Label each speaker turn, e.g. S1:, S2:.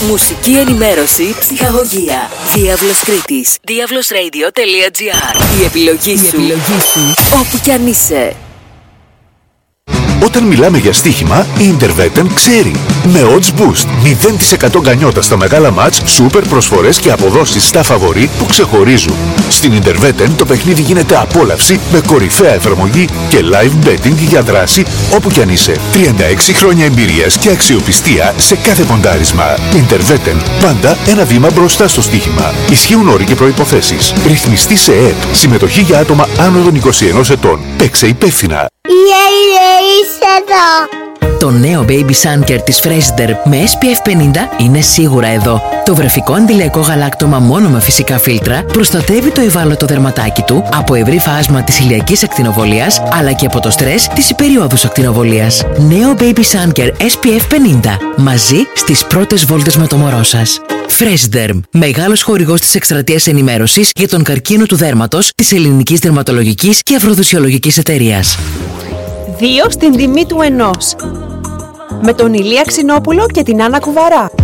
S1: Μουσική ενημέρωση, ψυχαγωγία. Διάβλος Κρήτης. diablosradio.gr. Η επιλογή σου. Όπου κι αν είσαι.
S2: Όταν μιλάμε για στοίχημα, η Interveten ξέρει. Με odds boost, 0% γκανιότα στα μεγάλα μάτς, σούπερ προσφορές και αποδόσεις στα φαβορί που ξεχωρίζουν. Στην Interveten το παιχνίδι γίνεται απόλαυση με κορυφαία εφαρμογή και live betting για δράση όπου κι αν είσαι. 36 χρόνια εμπειρίας και αξιοπιστία σε κάθε ποντάρισμα. Interveten, πάντα ένα βήμα μπροστά στο στοίχημα. Ισχύουν όροι και προϋποθέσεις. Ρυθμιστή σε ΕΕΠ. Συμμετοχή για άτομα άνω των 21 ετών. Παίξε υπεύθυνα.
S3: Το νέο Baby Sun Care της Freshder με SPF 50 είναι σίγουρα εδώ. Το βρεφικό αντιλιακό γαλάκτωμα μόνο με φυσικά φίλτρα προστατεύει το ευάλωτο δερματάκι του από ευρύ φάσμα της ηλιακής ακτινοβολίας αλλά και από το στρες της υπεριόδους ακτινοβολίας. Νέο Baby Sun Care SPF 50. Μαζί στις πρώτες βόλτες με το μωρό σας. Freshderm. Μεγάλος χορηγός της εκστρατείας ενημέρωσης για τον καρκίνο του δέρματος της Ελληνικής Δερματολογικής και Αφροδοσιολογικής Εταιρείας.
S4: 2 στην τιμή του 1. Με τον Ηλία Ξινόπουλο και την Άννα Κουβαρά.